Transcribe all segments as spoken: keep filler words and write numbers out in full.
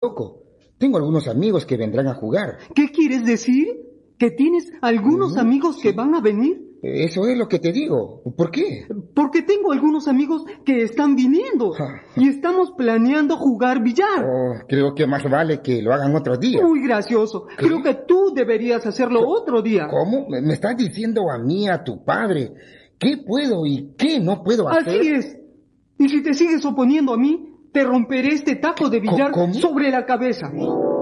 loco. Tengo algunos amigos que vendrán a jugar. ¿Qué quieres decir? ¿Que tienes algunos Mm, amigos sí. que van a venir? Eso es lo que te digo. ¿Por qué? Porque tengo algunos amigos que están viniendo Ah. y estamos planeando jugar billar. Oh, creo que más vale que lo hagan otro día. Muy gracioso. ¿Qué? Creo que tú deberías hacerlo otro día. ¿Cómo? ¿Me me estás diciendo a mí, a tu padre, qué puedo y qué no puedo hacer? Así es. Y si te sigues oponiendo a mí, te romperé este taco de billar ¿Cómo? sobre la cabeza.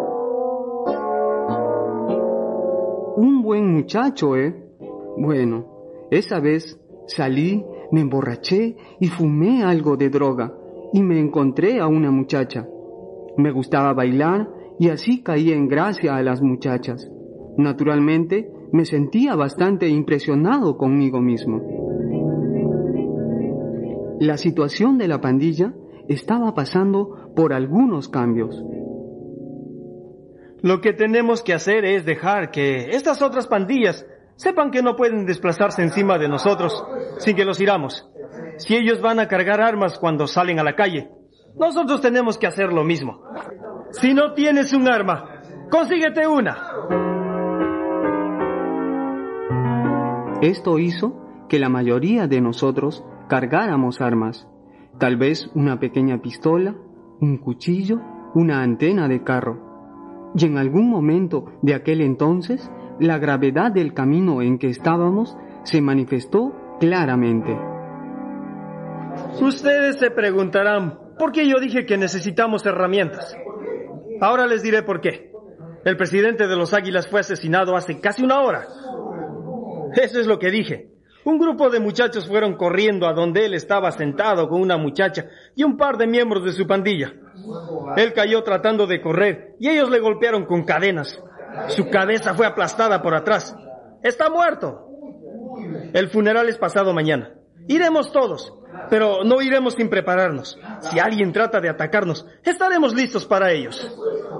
Un buen muchacho, ¿eh? Bueno, esa vez salí, me emborraché y fumé algo de droga y me encontré a una muchacha. Me gustaba bailar y así caí en gracia a las muchachas. Naturalmente, me sentía bastante impresionado conmigo mismo. La situación de la pandilla estaba pasando por algunos cambios. Lo que tenemos que hacer es dejar que estas otras pandillas sepan que no pueden desplazarse encima de nosotros sin que los hiramos. Si ellos van a cargar armas cuando salen a la calle, nosotros tenemos que hacer lo mismo. Si no tienes un arma, consíguete una. Esto hizo que la mayoría de nosotros cargáramos armas, tal vez una pequeña pistola, un cuchillo, una antena de carro. Y en algún momento de aquel entonces, la gravedad del camino en que estábamos se manifestó claramente. Ustedes se preguntarán, ¿por qué yo dije que necesitamos herramientas? Ahora les diré por qué. El presidente de los Águilas fue asesinado hace casi una hora. Eso es lo que dije. Un grupo de muchachos fueron corriendo a donde él estaba sentado con una muchacha y un par de miembros de su pandilla. Él cayó tratando de correr y ellos le golpearon con cadenas. Su cabeza fue aplastada por atrás. ¡Está muerto! El funeral es pasado mañana. Iremos todos, pero no iremos sin prepararnos. Si alguien trata de atacarnos, estaremos listos para ellos.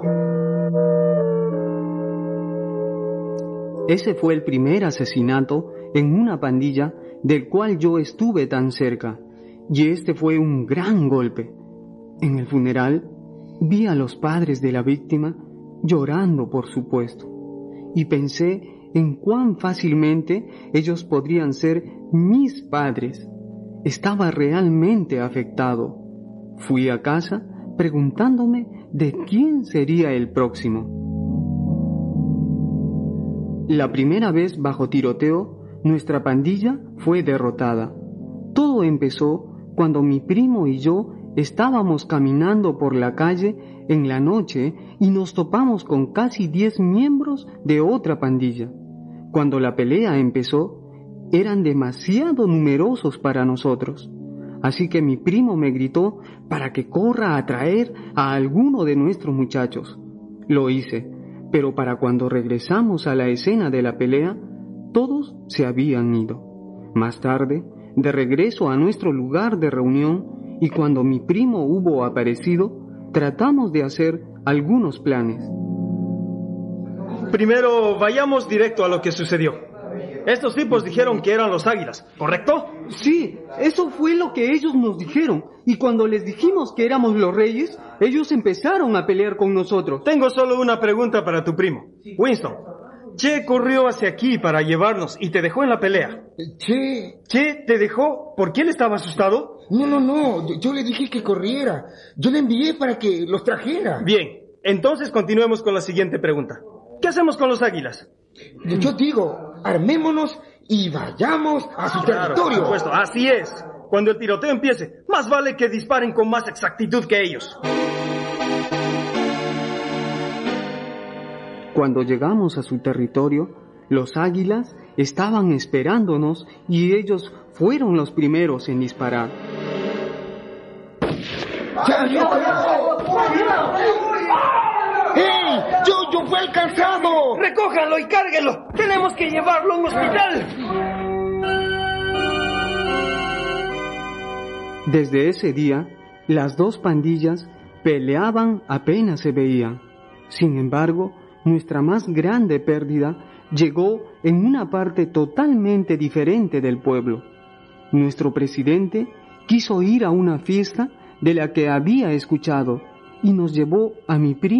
Ese fue el primer asesinato en una pandilla del cual yo estuve tan cerca, y este fue un gran golpe. En el funeral vi a los padres de la víctima llorando, por supuesto, y pensé en cuán fácilmente ellos podrían ser mis padres. Estaba realmente afectado. Fui a casa preguntándome de quién sería el próximo. La primera vez bajo tiroteo, nuestra pandilla fue derrotada. Todo empezó cuando mi primo y yo estábamos caminando por la calle en la noche y nos topamos con casi diez miembros de otra pandilla. Cuando la pelea empezó, eran demasiado numerosos para nosotros. Así que mi primo me gritó para que corra a traer a alguno de nuestros muchachos. Lo hice, pero para cuando regresamos a la escena de la pelea, todos se habían ido. Más tarde, de regreso a nuestro lugar de reunión, y cuando mi primo hubo aparecido, tratamos de hacer algunos planes. Primero, vayamos directo a lo que sucedió. Estos tipos dijeron que eran los Águilas, ¿correcto? Sí, eso fue lo que ellos nos dijeron. Y cuando les dijimos que éramos los reyes, ellos empezaron a pelear con nosotros. Tengo solo una pregunta para tu primo. Winston, Che corrió hacia aquí para llevarnos y te dejó en la pelea. Che, ¿Che te dejó porque él estaba asustado? no, no, no, yo, yo le dije que corriera. Yo le envié para que los trajera. Bien, entonces continuemos con la siguiente pregunta. ¿Qué hacemos con los Águilas? Yo, yo digo, armémonos y vayamos a su Claro, por territorio. supuesto, así es. Cuando el tiroteo empiece, más vale que disparen con más exactitud que ellos. Cuando llegamos a su territorio, los águilas estaban esperándonos y ellos fueron los primeros en disparar. ¡Ya, ya! ¡Hey! ¡Yo, yo fui alcanzado! ¡Recójanlo y cárguenlo! ¡Tenemos que llevarlo a un hospital! Desde ese día, las dos pandillas peleaban apenas se veían. Sin embargo, nuestra más grande pérdida llegó en una parte totalmente diferente del pueblo. Nuestro presidente quiso ir a una fiesta de la que había escuchado y nos llevó a mi primo